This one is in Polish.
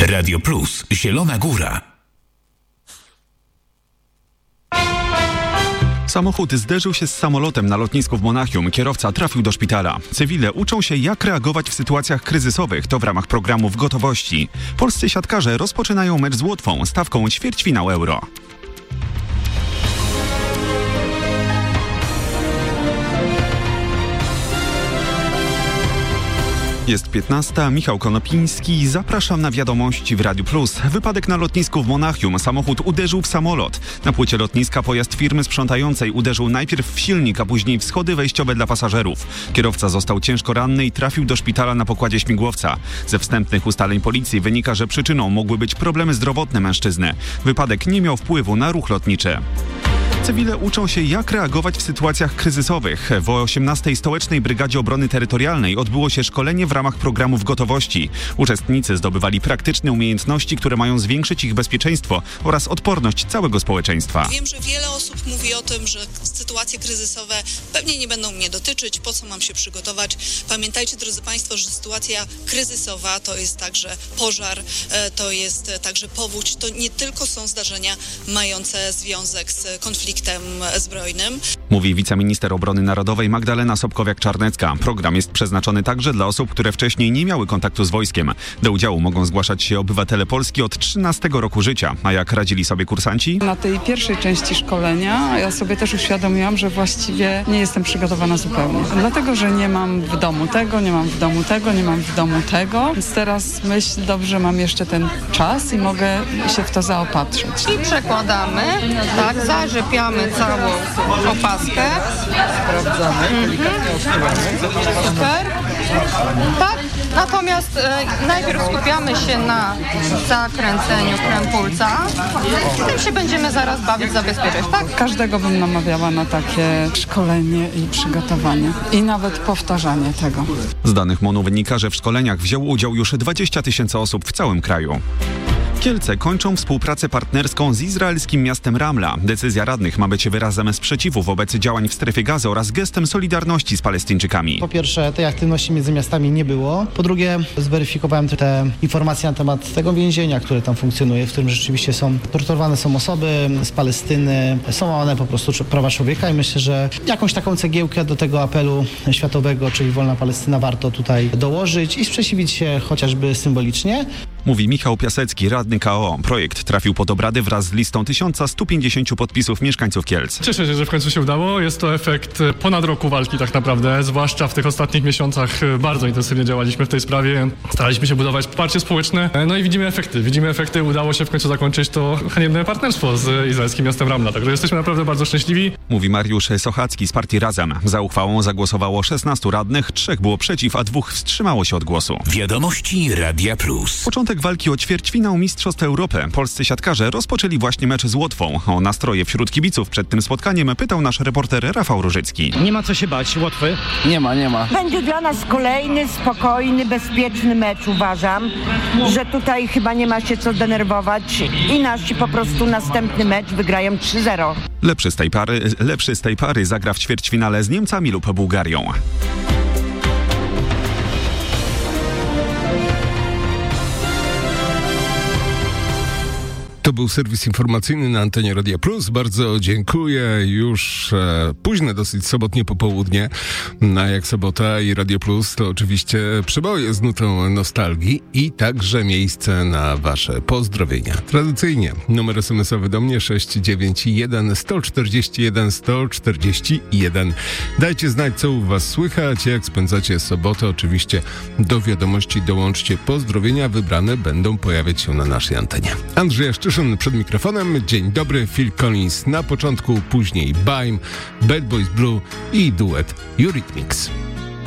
Radio Plus, Zielona Góra. Samochód zderzył się z samolotem na lotnisku w Monachium. Kierowca trafił do szpitala. Cywile uczą się, jak reagować w sytuacjach kryzysowych. To w ramach programu W gotowości. Polscy siatkarze rozpoczynają mecz z Łotwą stawką ćwierćfinał Euro. Jest 15. Michał Konopiński. Zapraszam na wiadomości w Radiu Plus. Wypadek na lotnisku w Monachium. Samochód uderzył w samolot. Na płycie lotniska pojazd firmy sprzątającej uderzył najpierw w silnik, a później w schody wejściowe dla pasażerów. Kierowca został ciężko ranny i trafił do szpitala na pokładzie śmigłowca. Ze wstępnych ustaleń policji wynika, że przyczyną mogły być problemy zdrowotne mężczyzny. Wypadek nie miał wpływu na ruch lotniczy. Cywile uczą się, jak reagować w sytuacjach kryzysowych. W 18. Stołecznej Brygadzie Obrony Terytorialnej odbyło się szkolenie w ramach programu W gotowości. Uczestnicy zdobywali praktyczne umiejętności, które mają zwiększyć ich bezpieczeństwo oraz odporność całego społeczeństwa. Wiem, że wiele osób mówi o tym, że sytuacje kryzysowe pewnie nie będą mnie dotyczyć, po co mam się przygotować. Pamiętajcie, drodzy Państwo, że sytuacja kryzysowa to jest także pożar, to jest także powódź, to nie tylko są zdarzenia mające związek z konfliktem zbrojnym. Mówi wiceminister obrony narodowej Magdalena Sobkowiak-Czarnecka. Program jest przeznaczony także dla osób, które wcześniej nie miały kontaktu z wojskiem. Do udziału mogą zgłaszać się obywatele Polski od 13 roku życia. A jak radzili sobie kursanci? Na tej pierwszej części szkolenia ja sobie też uświadomiłam, że właściwie nie jestem przygotowana zupełnie. Dlatego, że nie mam w domu tego, nie mam w domu tego, nie mam w domu tego. Więc teraz myślę, dobrze, mam jeszcze ten czas i mogę się w to zaopatrzyć. I przekładamy, tak, zarzepiamy całą opaskę. Sprawdzamy, delikatnie odsuwamy. Super. Tak, natomiast najpierw skupiamy się na zakręceniu krępulca. Tym się będziemy zaraz bawić, zabezpieczać, tak? Każdego bym namawiała na takie szkolenie i przygotowanie. I nawet powtarzanie tego. Z danych MON-u wynika, że w szkoleniach wzięło udział już 20 000 osób w całym kraju. Kielce kończą współpracę partnerską z izraelskim miastem Ramla. Decyzja radnych ma być wyrazem sprzeciwu wobec działań w strefie Gazy oraz gestem solidarności z Palestyńczykami. Po pierwsze, tej aktywności między miastami nie było. Po drugie, zweryfikowałem te informacje na temat tego więzienia, które tam funkcjonuje, w którym rzeczywiście torturowane są osoby z Palestyny, są łamane po prostu prawa człowieka i myślę, że jakąś taką cegiełkę do tego apelu światowego, czyli Wolna Palestyna, warto tutaj dołożyć i sprzeciwić się chociażby symbolicznie. Mówi Michał Piasecki, radny KO. Projekt trafił pod obrady wraz z listą 1150 podpisów mieszkańców Kielc. Cieszę się, że w końcu się udało. Jest to efekt ponad roku walki tak naprawdę, zwłaszcza w tych ostatnich miesiącach bardzo intensywnie działaliśmy w tej sprawie. Staraliśmy się budować poparcie społeczne, no i widzimy efekty. Udało się w końcu zakończyć to haniebne partnerstwo z izraelskim miastem Ramla, także jesteśmy naprawdę bardzo szczęśliwi. Mówi Mariusz Sochacki z partii Razem. Za uchwałą zagłosowało 16 radnych, 3 było przeciw, a 2 wstrzymało się od głosu. Wiadomości Radia Plus. Początek walki o ćwierćfinał Mistrzostw Europy. Polscy siatkarze rozpoczęli właśnie mecz z Łotwą. O nastroje wśród kibiców przed tym spotkaniem pytał nasz reporter Rafał Różycki. Nie ma co się bać, Łotwy? Nie ma. Będzie dla nas kolejny, spokojny, bezpieczny mecz, uważam, że tutaj chyba nie ma się co denerwować i nasi po prostu następny mecz wygrają 3-0. Lepszy z tej pary zagra w ćwierćfinale z Niemcami lub Bułgarią. To był serwis informacyjny na antenie Radia Plus. Bardzo dziękuję. Już późne dosyć sobotnie popołudnie. A jak sobota i Radio Plus, to oczywiście przeboje z nutą nostalgii i także miejsce na wasze pozdrowienia. Tradycyjnie numer SMS-owy do mnie 691 141 141. Dajcie znać, co u was słychać, jak spędzacie sobotę. Oczywiście do wiadomości dołączcie pozdrowienia. Wybrane będą pojawiać się na naszej antenie. Andrzej Szczyszyn przed mikrofonem. Dzień dobry, Phil Collins na początku, później Baim, Bad Boys Blue i duet Eurythmics.